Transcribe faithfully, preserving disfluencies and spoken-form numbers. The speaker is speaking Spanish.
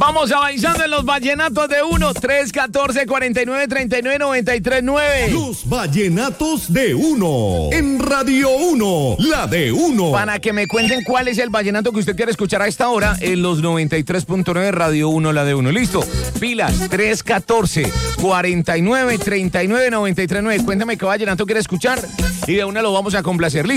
Vamos avanzando en los vallenatos de uno, tres, catorce, cuarenta y nueve, treinta y nueve, noventa y tres, nueve. Los vallenatos de uno. En Radio uno, la de uno. Para que me cuenten cuál es el vallenato que usted quiere escuchar a esta hora en los noventa y tres punto nueve Radio uno, la de uno. Listo. Pilas, tres, catorce, cuarenta y nueve, treinta y nueve, noventa y tres, nueve. Cuéntame qué vallenato quiere escuchar y de una lo vamos a complacer. Listo.